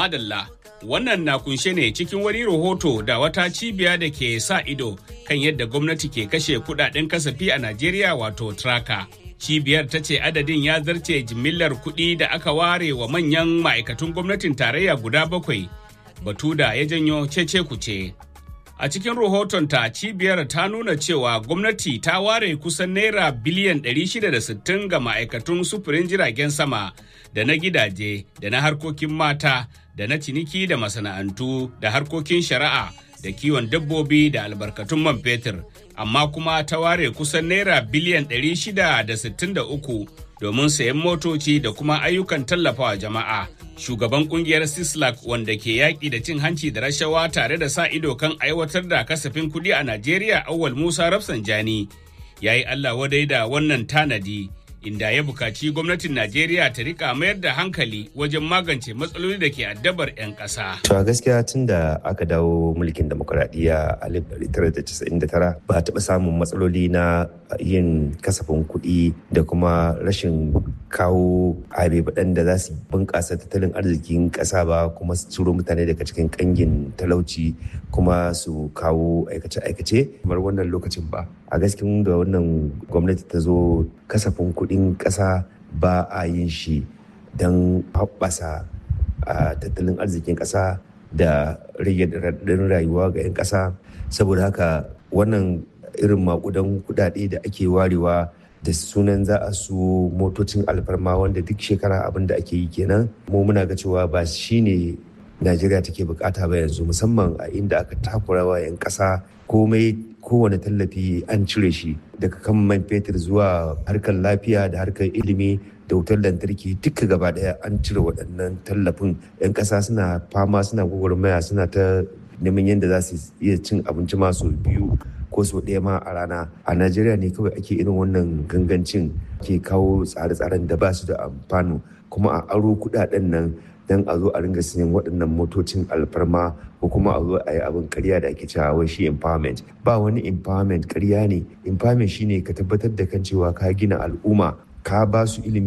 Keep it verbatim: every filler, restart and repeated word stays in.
Madalla, wannan na kunshe ne cikin wani rahoto da wata cibiya da ke sa ido kan yadda gwamnati ke kashe kudaden kasafi a Najeriya wato Traka. Cibiyar ta ce adadin ya zarce jimillar kuɗi da aka ware wa manyan ma'aikatun gwamnatin tarayya guda bakwai, batu da ya janyo cece kuce. A cikin rahotonta, cibiyar ta nuna cewa gwamnati ta ware kusan naira biliyan ɗari shida da sittin ga ma'aikatun sufurin jiragen sama da na gidaje da na harkokin mata da na ciniki da masana'antu da harkokin shari'a da kiwon dabbobi da albarkatun man fetur, amma kuma ta ware kusan naira biliyan ɗari shida da sittin da uku domin sayan motoci da kuma ayyukan tallafawa jama'a. Shugaban kungiyar Sislak wanda ke yaƙi da cin hanci da rashawa tare da sa ido kan aiwatar da kasafin kuɗi a Najeriya, Auwal Musa Rafsanjani, ya yi Allah wadai da wannan tanadi, inda ya bukaci gwamnatin Najeriya ta rika mayar da hankali wajen magance matsaloli da ke addabar 'yan ƙasa. To a gaskiya tun da aka dawo mulkin demokuraɗiyya a alif ɗari tara da casa'in da tara ba a taɓa samun matsaloli na yin kasafin kuɗi da kuma rashin kawo abe baɗan da za su bunƙasa tattalin arzikin ƙasa ba, kuma su ciro mutane daga cikin ƙangin talauci kuma su kawo aikace-aikace kamar wannan lokacin ba. A gaskiya da wannan gwamnati ta zo kasafin kuɗin ƙasa ba a yin shi don haɓasa a tattalin arzikin ƙasa da rage raɗaɗin rayuwa ga 'yan ƙasa. Saboda haka wannan irin maƙudan kuɗaɗe da ake warewa da sunan za a su motocin alfarma wanda duk shekara abin da ake yi kenan, mu muna ga cewa ba shi ne Najeriya take bukata ba yanzu, musamman a inda aka takura wa 'yan ƙasa komai, kowane tallafi an cire shi daga kan man fetur zuwa harkar lafiya da harkar ilimi da wutar lantarki duka gaba daya an cire waɗannan tallafin. 'Yan ƙasa suna fama, suna gwagwarmaya, suna ta neman yadda za su iya cin abinci masu biyu ko sau ɗaya ma a rana. A Najeriya ne kawai ake irin wannan gangancin, ke kawo tsare-tsaren da ba su da amfano, kuma a aro kuɗaɗen nan don a zo a ringa siyan waɗannan motocin alfarma ko kuma a zo a yi abin ƙarya da ake cewa wai shi empowerment. Ba wani empowerment, ƙarya ne. Empowerment shine ka tabbatar da kan cewa ka gina al'umma, ka ba su ilimi